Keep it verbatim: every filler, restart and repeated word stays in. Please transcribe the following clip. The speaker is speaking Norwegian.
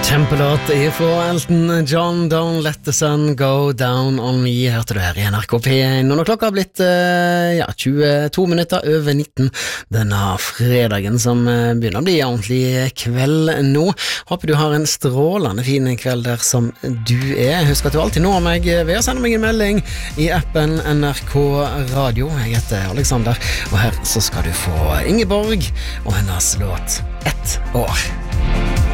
Kjempelåt ifra Elton John, Don't Let the Sun Go Down on Me. Hørte du her i N R K P én. Når klokka har blitt eh, ja, tjueto minutter over nitten denne fredagen, som eh, begynner å bli ordentlig kveld nå. Håper du har en strålende fin kveld der som du er. Husk at du alltid når meg ved å sende meg en melding i appen N R K Radio. Jeg heter Alexander, og her så skal du få Ingeborg og hennes låt Ett år.